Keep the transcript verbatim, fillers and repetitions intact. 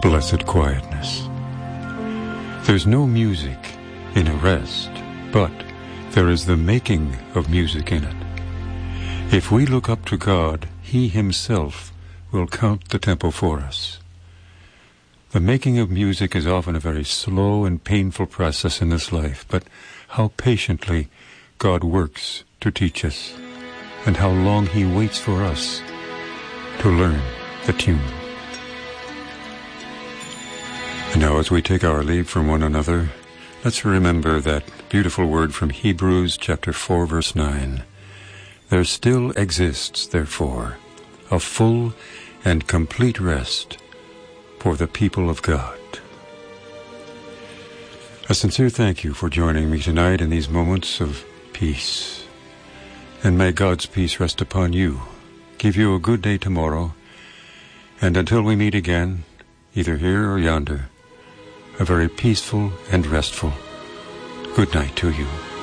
blessed quietness. There's no music in a rest, but there is the making of music in it. If we look up to God, He Himself will count the tempo for us. The making of music is often a very slow and painful process in this life, but how patiently God works to teach us, and how long He waits for us to learn the tune. And now, as we take our leave from one another, let's remember that beautiful word from Hebrews chapter four, verse nine. There still exists, therefore, a full and complete rest for the people of God. A sincere thank you for joining me tonight in these moments of peace. And may God's peace rest upon you, give you a good day tomorrow, and until we meet again, either here or yonder, a very peaceful and restful good night to you.